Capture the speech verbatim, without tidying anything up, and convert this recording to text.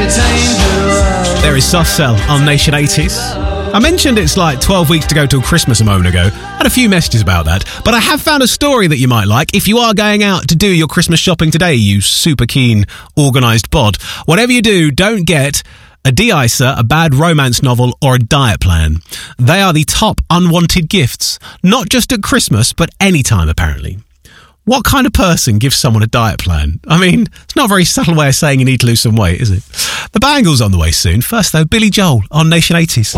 There is Soft Cell on Nation eighties. I mentioned it's like twelve weeks to go till Christmas a moment ago. Had a few messages about that. But I have found a story that you might like if you are going out to do your Christmas shopping today, you super keen, organised bod. Whatever you do, don't get a de-icer, a bad romance novel, or a diet plan. They are the top unwanted gifts, not just at Christmas, but any time apparently. What kind of person gives someone a diet plan? I mean, it's not a very subtle way of saying you need to lose some weight, is it? The Bangles on the way soon. First though, Billy Joel on Nation eighties.